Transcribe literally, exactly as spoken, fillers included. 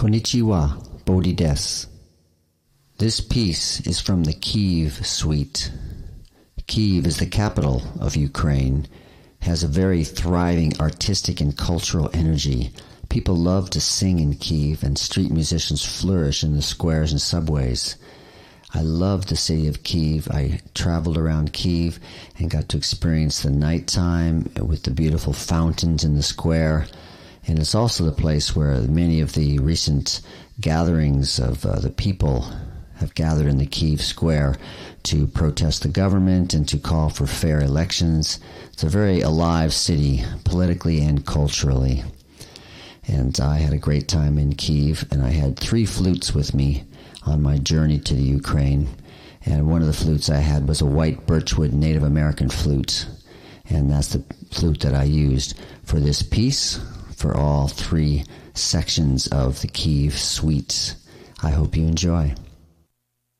Konnichiwa, Bodhi des. This piece is from the Kyiv Suite. Kyiv is the capital of Ukraine, has a very thriving artistic and cultural energy. People love to sing in Kyiv, and street musicians flourish in the squares and subways. I love the city of Kyiv. I traveled around Kyiv and got to experience the nighttime with the beautiful fountains in the square. And it's also the place where many of the recent gatherings of uh, the people have gathered in the Kyiv square to protest the government and to call for fair elections. It's a very alive city, politically and culturally. And I had a great time in Kyiv, and I had three flutes with me on my journey to the Ukraine. And one of the flutes I had was a white birchwood Native American flute. And that's the flute that I used for this piece, for all three sections of the Kyiv Suite. I hope you enjoy.